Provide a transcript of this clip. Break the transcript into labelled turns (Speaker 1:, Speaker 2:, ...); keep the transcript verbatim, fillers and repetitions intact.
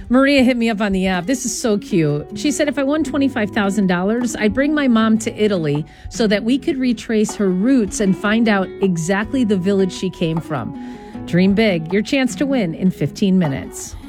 Speaker 1: Maria hit me up on the app. This is so cute. She said, if I won twenty-five thousand dollars, I'd bring my mom to Italy so that we could retrace her roots and find out exactly the village she came from. Dream big. Your chance to win in fifteen minutes.